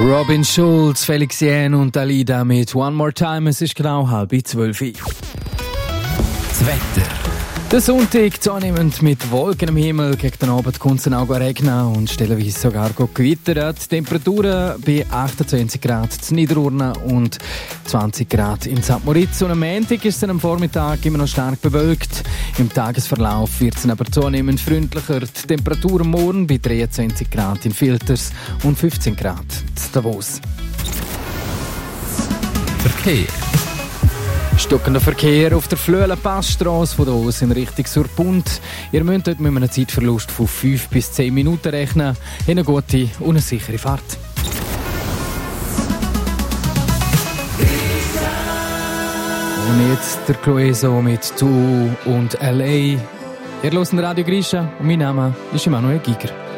Robin Schulz, Felix Jähn und Alida mit One More Time. Es ist genau 11:30. Das Wetter. Der Sonntag zunehmend mit Wolken am Himmel. Gegen den Abend kommt es dann auch regnen und stellenweise sogar gewittern. Die Temperaturen bei 28 Grad in Niederurne und 20 Grad in St. Moritz. Und am Montag ist es dann am Vormittag immer noch stark bewölkt. Im Tagesverlauf wird es aber zunehmend freundlicher. Die Temperatur morgen bei 23 Grad in Filters und 15 Grad in Davos. Verkehr. Stockender Verkehr auf der Flöhlen-Passstrasse von Davos in Richtung Surpund. Ihr müsst dort mit einem Zeitverlust von 5 bis 10 Minuten rechnen. Eine gute und eine sichere Fahrt. Und jetzt der Clueso mit «Du» und «L.A.». Ihr hört Radio Grisha und mein Name ist Emanuel Giger.